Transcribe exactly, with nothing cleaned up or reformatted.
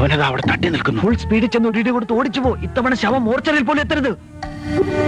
അവനത് അവിടെ തട്ടി നിൽക്കുന്നു. ഫുൾ സ്പീഡിൽ ചെന്ന് ഒരു ഇടി കൊടുത്ത് ഓടിച്ചു പോ. ഇത്തവണ ശവം മോർച്ചറിൽ പോലും എത്തരുത്.